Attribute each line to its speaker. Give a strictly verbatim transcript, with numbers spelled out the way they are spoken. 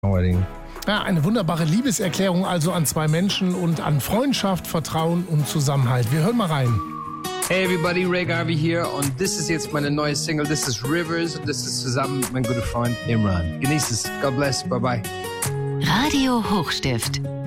Speaker 1: Ja, eine wunderbare Liebeserklärung also an zwei Menschen und an Freundschaft, Vertrauen und Zusammenhalt. Wir hören mal rein.
Speaker 2: Hey everybody, Ray Garvey hier und das ist jetzt meine neue Single, das ist Rivers und das ist zusammen mit meinem guten Freund Imran. Genießt es, God bless, bye bye.
Speaker 3: Radio Hochstift.